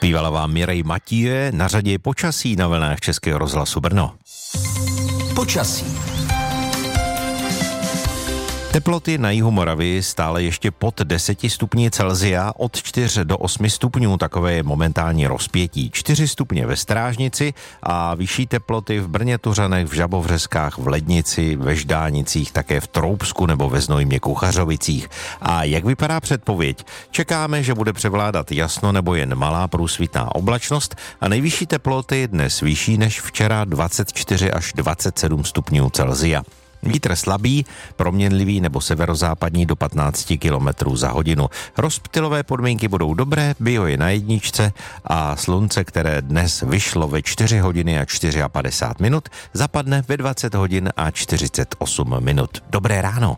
Zpívala vám Mireille Mathieu, na řadě je počasí na vlnách Českého rozhlasu Brno. Počasí. Teploty na jihu Moravy stále ještě pod 10 stupni Celsia, od 4 do 8 stupňů, takové je momentální rozpětí. 4 stupně ve Strážnici a vyšší teploty v Brně, Tuřanech, v Žabovřeskách, v Lednici, ve Ždánicích, také v Troubsku nebo ve Znojmě, Kuchařovicích. A jak vypadá předpověď? Čekáme, že bude převládat jasno nebo jen malá průsvitná oblačnost a nejvyšší teploty dnes vyšší než včera 24 až 27 stupňů Celsia. Vítr slabý, proměnlivý nebo severozápadní do 15 km za hodinu. Rozptylové podmínky budou dobré, bio je na jedničce a slunce, které dnes vyšlo ve 4 hodiny a 54 minut, zapadne ve 20 hodin a 48 minut. Dobré ráno.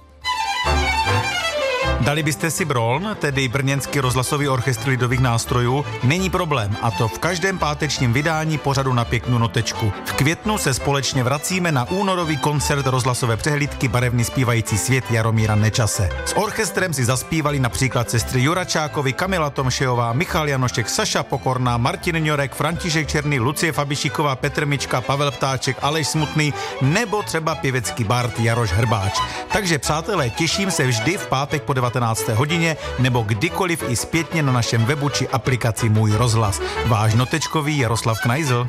Dali byste si Broln, tedy brněnský rozhlasový orchestr lidových nástrojů? Není problém, a to v každém pátečním vydání pořadu Na pěknou notečku. V květnu se společně vracíme na únorový koncert rozhlasové přehlídky Barevný zpívající svět Jaromíra Nečase. S orchestrem si zaspívali například sestry Juračákovi, Kamila Tomšejová, Michal Janošek, Saša Pokorná, Martin Ňorek, František Černý, Lucie Fabišíková, Petr Mička, Pavel Ptáček, Aleš Smutný nebo třeba pěvecký bard Jaroš Hrbáč. Takže přátelé, těším se vždy v pátek po 19. hodině nebo kdykoliv i zpětně na našem webu či aplikaci Můj rozhlas. Váš notečkový Jaroslav Knajzl.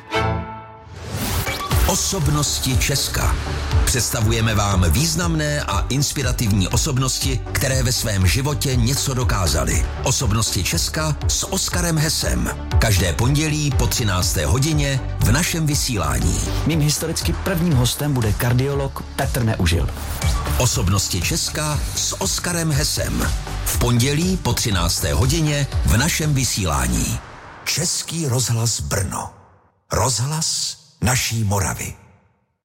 Osobnosti Česka. Představujeme vám významné a inspirativní osobnosti, které ve svém životě něco dokázaly. Osobnosti Česka s Oskarem Hesem. Každé pondělí po 13. hodině v našem vysílání. Mým historicky prvním hostem bude kardiolog Petr Neužil. Osobnosti Česka s Oskarem Hesem. V pondělí po 13. hodině v našem vysílání. Český rozhlas Brno. Rozhlas naší Moravy.